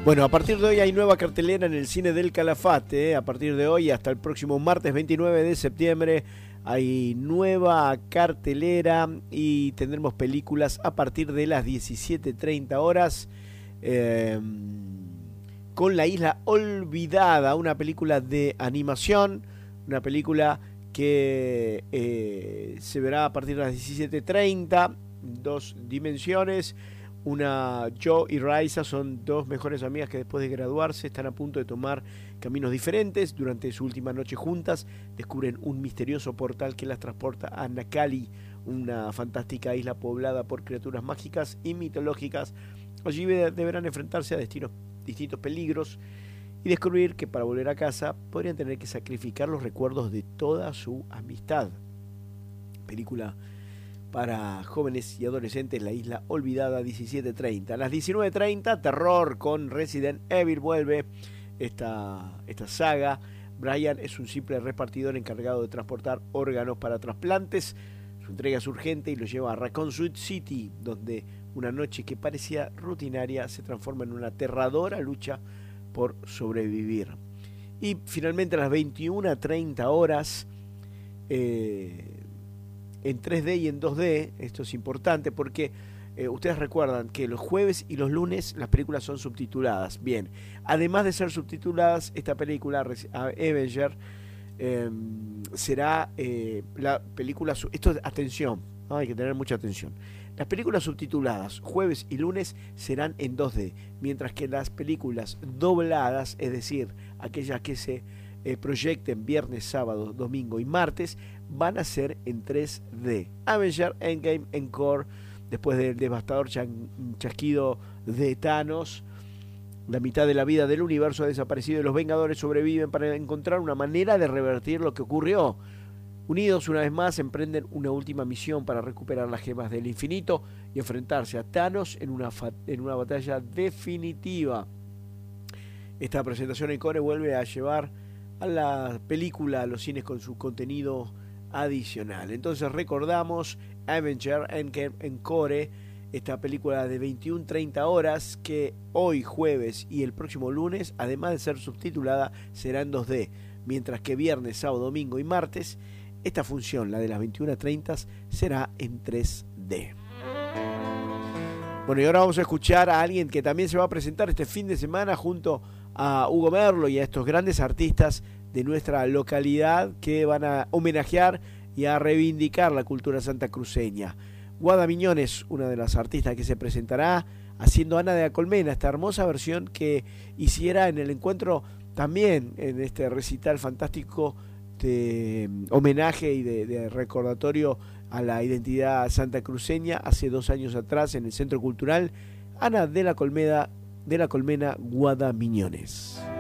Bueno, a partir de hoy hay nueva cartelera en el Cine del Calafate. A partir de hoy hasta el próximo martes 29 de septiembre hay nueva cartelera y tendremos películas a partir de las 17:30 horas. Con La Isla Olvidada, una película de animación, una película que se verá a partir de las 17:30, dos dimensiones. Joe y Raisa son dos mejores amigas que después de graduarse están a punto de tomar caminos diferentes. Durante su última noche juntas descubren un misterioso portal que las transporta a Nakali, una fantástica isla poblada por criaturas mágicas y mitológicas. Allí deberán enfrentarse a distintos peligros y descubrir que para volver a casa podrían tener que sacrificar los recuerdos de toda su amistad. Película para jóvenes y adolescentes, La Isla Olvidada, 17:30. A las 19:30, terror con Resident Evil. Vuelve esta saga. Brian es un simple repartidor encargado de transportar órganos para trasplantes. Su entrega es urgente y lo lleva a Raccoon City, donde una noche que parecía rutinaria se transforma en una aterradora lucha por sobrevivir. Y finalmente a las 21:30 horas, en 3D y en 2D, esto es importante porque ustedes recuerdan que los jueves y los lunes las películas son subtituladas. Bien, además de ser subtituladas, esta película, Avenger, será la película... Esto, atención, ¿no? Hay que tener mucha atención. Las películas subtituladas jueves y lunes serán en 2D, mientras que las películas dobladas, es decir, aquellas que se proyecten viernes, sábado, domingo y martes, van a ser en 3D. Avenger Endgame Encore, después del devastador chasquido de Thanos, la mitad de la vida del universo ha desaparecido y los Vengadores sobreviven para encontrar una manera de revertir lo que ocurrió. Unidos una vez más, emprenden una última misión para recuperar las gemas del infinito y enfrentarse a Thanos en una batalla definitiva. Esta presentación en core vuelve a llevar a la película a los cines con su contenido adicional. Entonces recordamos Avenger Encore, esta película de 21:30 horas que hoy jueves y el próximo lunes, además de ser subtitulada, será en 2D, mientras que viernes, sábado, domingo y martes esta función, la de las 21:30, será en 3D. Bueno, y ahora vamos a escuchar a alguien que también se va a presentar este fin de semana junto a Hugo Merlo y a estos grandes artistas de nuestra localidad que van a homenajear y a reivindicar la cultura santacruceña. Guada Miñones, una de las artistas que se presentará haciendo Ana de la Colmena, esta hermosa versión que hiciera en el encuentro también en este recital fantástico de homenaje y de recordatorio a la identidad santacruceña hace 2 años atrás en el Centro Cultural. Ana de la Colmena, Guada Miñones.